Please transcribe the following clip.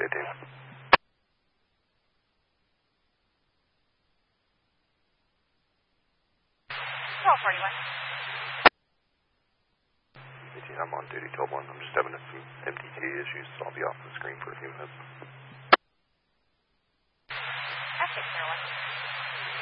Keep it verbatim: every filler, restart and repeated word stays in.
fifteen. twelve forty-one. eighteen, I'm on duty, twelve one. I'm just having some M D T issues, so I'll be off the screen for a few minutes. F six zero one.